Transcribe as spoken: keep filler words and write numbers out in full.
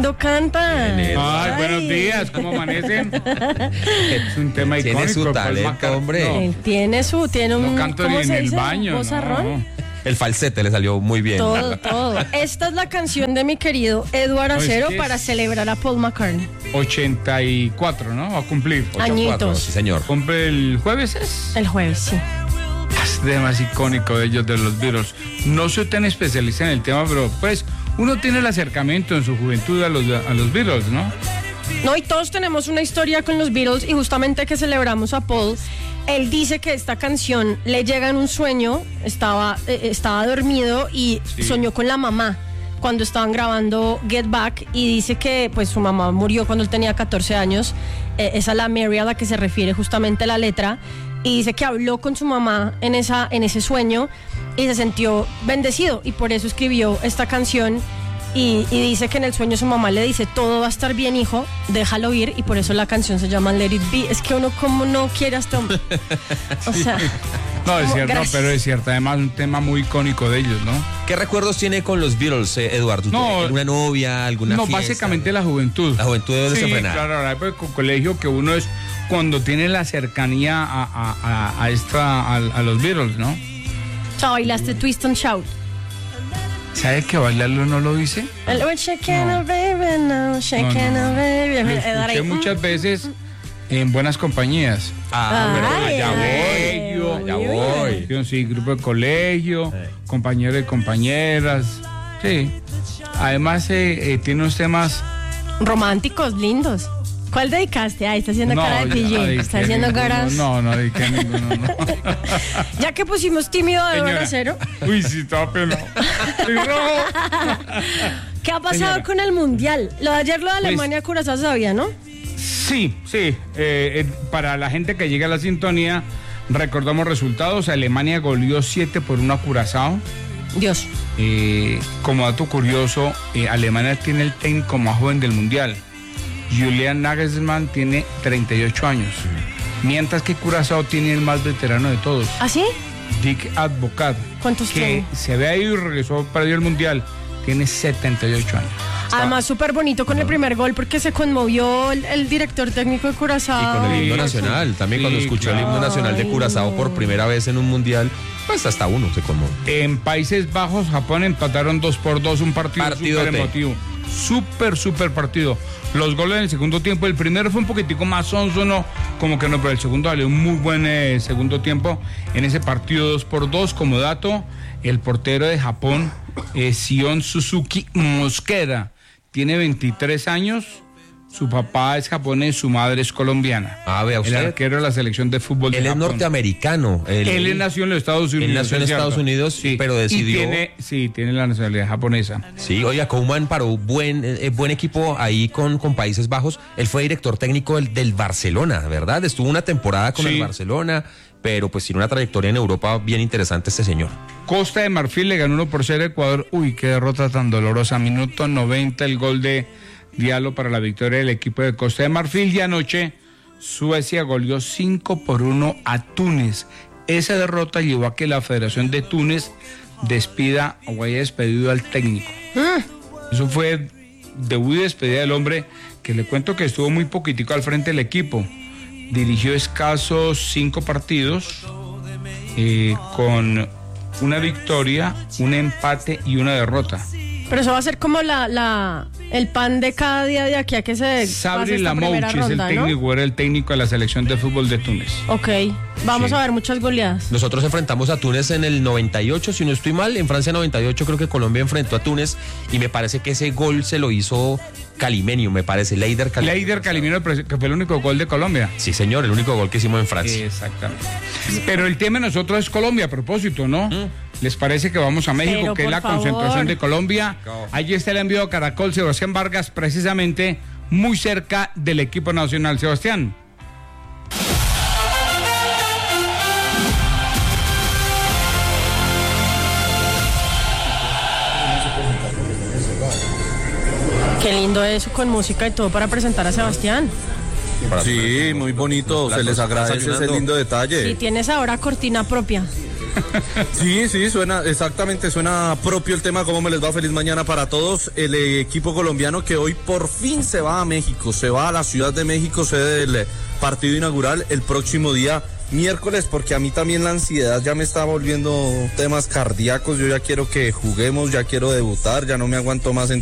No cantan. Ay, Ay. buenos días, ¿cómo amanecen? Es un tema icónico. Tiene su Paul talento, McCartney. hombre. No, Él tiene su, tiene un, no canto ni ¿cómo en se el dice? baño. ¿Vozarrón? No. El falsete le salió muy bien. Todo, todo. Esta es la canción de mi querido Eduardo No, es Acero que es- para celebrar a Paul McCartney. ochenta y cuatro, ¿no? Va a cumplir. Ocho, Añitos. cuatro, sí, señor. Cumple el jueves, ¿es? El jueves, sí. Es de más icónico de ellos, de los Beatles. No soy tan especialista en el tema, pero pues uno tiene el acercamiento en su juventud a los, a los Beatles, ¿no? No, y todos tenemos una historia con los Beatles y justamente que celebramos a Paul, él dice que esta canción le llega en un sueño, estaba, eh, estaba dormido y Sí. soñó con la mamá cuando estaban grabando Get Back y dice que pues su mamá murió cuando él tenía catorce años, eh, esa es la Mary a la que se refiere justamente la letra, y dice que habló con su mamá en, esa, en ese sueño y se sintió bendecido y por eso escribió esta canción. Y, y dice que en el sueño su mamá le dice, todo va a estar bien, hijo, déjalo ir, y por eso la canción se llama Let It Be. Es que uno como no quiere a este hombre. O sea, No, es como, cierto, gracias. pero es cierto. Además, un tema muy icónico de ellos, ¿no? ¿Qué recuerdos tiene con los Beatles, eh, Eduardo? ¿Usted No, ¿Alguna novia, alguna No, fiesta? básicamente la juventud. La juventud debe Sí, desenfrenar. claro, ahora pues, con colegio que uno es cuando tiene la cercanía a, a, a, a esta, a, a los Beatles, ¿no? O sea, bailaste Twist and Shout. ¿Sabe que bailarlo no lo hice? El "We're shaking a baby now, shaking No, no. a baby". Lo Edgar ahí, escuché mm, muchas veces en buenas compañías. Ah, pero Ay, ya ay, voy, ya uy, voy. Sí, sí, grupo de colegio, compañeros y compañeras. Sí. Además, eh, eh, tiene unos temas. románticos, lindos. ¿Cuál dedicaste? Ay, está haciendo cara de ya P G. dediqué Está haciendo ninguno. caras. No, no dediqué ninguno, no. Ya que pusimos tímido de Señora. Eduardo Acero, Uy, sí, estaba penado. Estoy rojo. ¿qué ha pasado Señora. con el Mundial? Lo de ayer, lo de Pues- Alemania, Curazao sabía, ¿no? Sí, sí. Eh, eh, para la gente que llega a la sintonía, recordamos resultados. Alemania goleó siete por uno a Curazao. Dios. Eh, como dato curioso, eh, Alemania tiene el técnico más joven del Mundial. Julian Nagelsmann tiene treinta y ocho años. Mientras que Curazao tiene el más veterano de todos, ¿Ah, sí? Dick Advocat. ¿Cuántos que tiene? se había ido y regresó para el Mundial. Tiene setenta y ocho años. Además, súper bonito con el primer gol porque se conmovió el, el director técnico de Y Curazao. con el Sí, himno sí. nacional, también cuando Sí, escuchó el himno claro. nacional de Curazao por primera vez en un mundial, pues hasta uno se conmovió. En Países Bajos, Japón empataron dos por dos, un partido Partidote. súper emotivo. Súper, súper partido. Los goles en el segundo tiempo, el primero fue un poquitico más sonso, no, como que no, pero el segundo valió un muy buen eh, segundo tiempo en ese partido dos por dos. Como dato, el portero de Japón, eh, Sion Suzuki Mosqueda, tiene veintitrés años. Su papá es japonés, su madre es colombiana. Ah, vea El usted. arquero de la selección de fútbol de Él es Japón. norteamericano. Él, Él nació en los Estados Unidos. Él nació en es Estados cierto. Unidos, pero decidió- Y tiene, sí, tiene la nacionalidad japonesa. Sí, oiga, Koeman paró buen, eh, buen equipo ahí con, con Países Bajos. Él fue director técnico del, del Barcelona, ¿verdad? Estuvo una temporada con Sí. el Barcelona, pero pues tiene una trayectoria en Europa bien interesante este señor. Costa de Marfil le ganó uno por cero a Ecuador. Uy, qué derrota tan dolorosa. Minuto noventa, el gol de Diallo para la victoria del equipo de Costa de Marfil. Y anoche, Suecia goleó cinco por uno a Túnez. Esa derrota llevó a que la Federación de Túnez despida o haya despedido al técnico. Eso fue debut y despedida del hombre, que le cuento que estuvo muy poquitico al frente del equipo. Dirigió escasos cinco partidos eh, con una victoria, un empate y una derrota. Pero eso va a ser como la, la, el pan de cada día de aquí a que se pase Sabri esta primera Lamouchi es el ronda, ¿no? técnico, era el técnico de la selección de fútbol de Túnez. Ok, vamos Sí. a ver muchas goleadas. Nosotros enfrentamos a Túnez en el noventa y ocho, si no estoy mal, en Francia noventa y ocho creo que Colombia enfrentó a Túnez y me parece que ese gol se lo hizo Calimenio, me parece, Leider Calimenio. Leider Calimero, que fue el único gol de Colombia. Sí, señor, el único gol que hicimos en Francia. Exactamente. Pero el tema de nosotros es Colombia, a propósito, ¿no? ¿Les parece que vamos a México, Pero, que es por la favor. concentración de Colombia? Allí está el envío de Caracol, Sebastián Vargas, precisamente muy cerca del equipo nacional. Sebastián. Qué lindo eso con música y todo para presentar a Sebastián. Sí, muy bonito, se les agradece ese lindo detalle. Y tienes ahora cortina propia. Sí, sí, suena, exactamente, suena propio el tema. ¿Cómo me les va? Feliz mañana para todos. El equipo colombiano que hoy por fin se va a México, se va a la Ciudad de México, sede del partido inaugural el próximo día miércoles, porque a mí también la ansiedad ya me está volviendo temas cardíacos. Yo ya quiero que juguemos, ya quiero debutar, ya no me aguanto más en